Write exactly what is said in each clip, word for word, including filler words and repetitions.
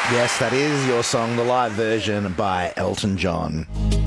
Yes, that is your song, the live version by Elton John.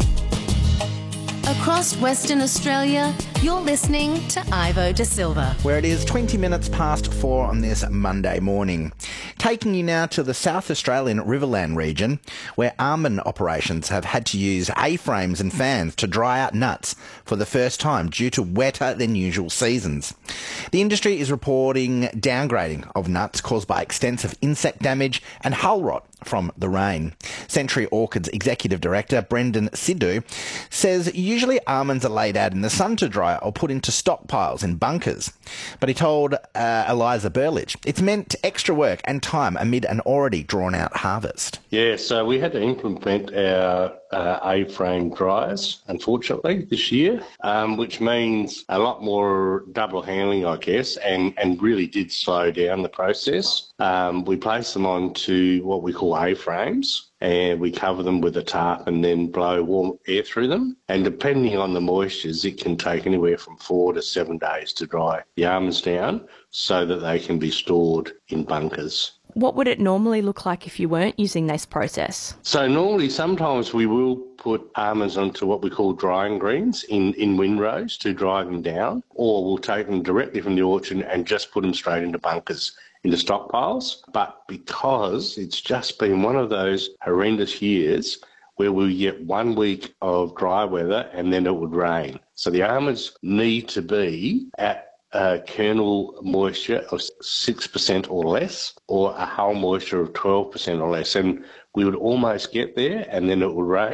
Across Western Australia, you're listening to Ivo De Silva. Where it is twenty minutes past four on this Monday morning. Taking you now to the South Australian Riverland region, where almond operations have had to use A-frames and fans to dry out nuts for the first time due to wetter than usual seasons. The industry is reporting downgrading of nuts caused by extensive insect damage and hull rot from the rain. Century Orchids Executive Director Brendan Sidhu says usually almonds are laid out in the sun to dry or put into stockpiles in bunkers. But he told uh, Eliza Burlidge it's meant extra work and time amid an already drawn-out harvest. Yeah, so we had to implement our uh, A-frame dryers, unfortunately, this year, um, which means a lot more double handling, I guess, and, and really did slow down the process. Um, we placed them onto what we call A-frames, and we cover them with a tarp and then blow warm air through them. And depending on the moistures, it can take anywhere from four to seven days to dry the almonds down so that they can be stored in bunkers. What would it normally look like if you weren't using this process? So normally, sometimes we will put almonds onto what we call drying greens in, in windrows to dry them down, or we'll take them directly from the orchard and just put them straight into bunkers, into stockpiles. But because it's just been one of those horrendous years where we get one week of dry weather and then it would rain. So the almonds need to be at Uh, kernel moisture of six percent or less, or a hull moisture of twelve percent or less. And we would almost get there and then it would rain.